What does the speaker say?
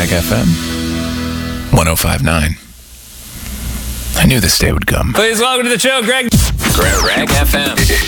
Rag FM 105.9. I knew this day would come. Please welcome to the show, Greg. Rag FM.